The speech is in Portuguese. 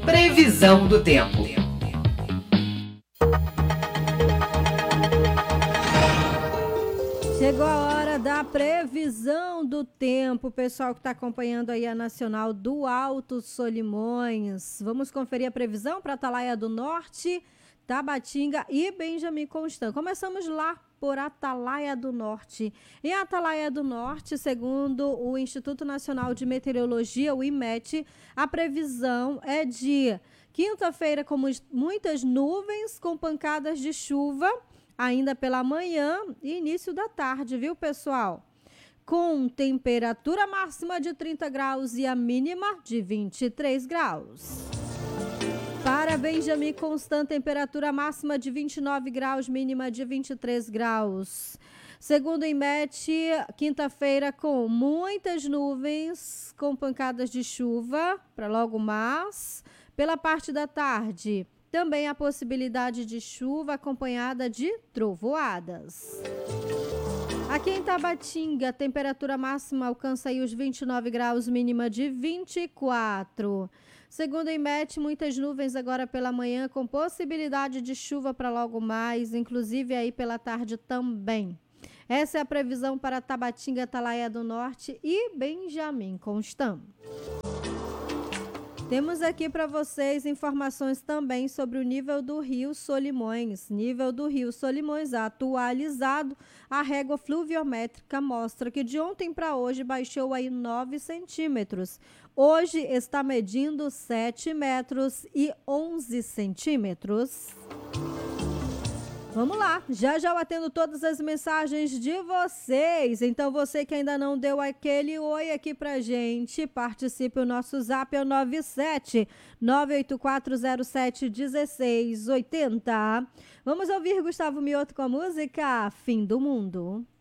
Previsão do tempo. Chegou a hora da previsão do tempo, pessoal que está acompanhando aí a Nacional do Alto Solimões. Vamos conferir a previsão para Atalaia do Norte, Tabatinga e Benjamin Constant. Começamos lá por Atalaia do Norte. Em Atalaia do Norte, segundo o Instituto Nacional de Meteorologia, o IMET, a previsão é de quinta-feira com muitas nuvens, com pancadas de chuva, ainda pela manhã e início da tarde, viu, pessoal? Com temperatura máxima de 30 graus e a mínima de 23 graus. Para Benjamin Constant, temperatura máxima de 29 graus, mínima de 23 graus. Segundo o IMET, quinta-feira com muitas nuvens, com pancadas de chuva para logo mais. Pela parte da tarde, também a possibilidade de chuva acompanhada de trovoadas. Aqui em Tabatinga, a temperatura máxima alcança aí os 29 graus, mínima de 24. Segundo o IMET, muitas nuvens agora pela manhã, com possibilidade de chuva para logo mais, inclusive aí pela tarde também. Essa é a previsão para Tabatinga, Atalaia do Norte e Benjamin Constant. Temos aqui para vocês informações também sobre o nível do Rio Solimões. Nível do Rio Solimões atualizado. A régua fluviométrica mostra que de ontem para hoje baixou aí 9 centímetros. Hoje está medindo 7 metros e 11 centímetros. Vamos lá, já eu atendo todas as mensagens de vocês. Então você que ainda não deu aquele oi aqui pra gente, participe. O nosso zap é o 97-98407-1680. Vamos ouvir Gustavo Mioto com a música Fim do Mundo.